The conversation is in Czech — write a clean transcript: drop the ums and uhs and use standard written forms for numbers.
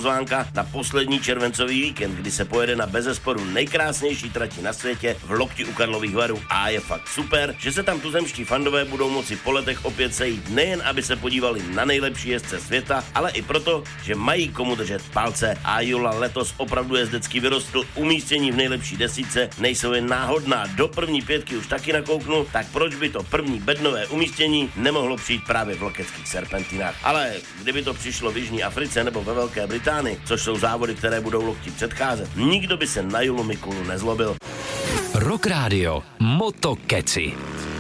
pozvánka na poslední červencový víkend, kdy se pojede na bezesporu nejkrásnější trati na světě v Lokti u Karlových Varů. A je fakt super, že se tam tuzemští fandové budou moci po letech opět sejít, nejen aby se podívali na nejlepší jezdce světa, ale i proto, že mají komu držet palce. A Jula letos opravdu jezdecky vyrostl, umístění v nejlepší desítce nejsou jen náhodná, do první pětky už taky nakouknu, tak proč by to první bednové umístění nemohlo přijít právě v lokeckých serpentinách. Ale kdyby to přišlo v Jižní Africe nebo ve Velké Británii, což jsou závody, které budou Lokti předcházet, nikdo by se na Julu Mikulu nezlobil. Rock Radio Motokeci.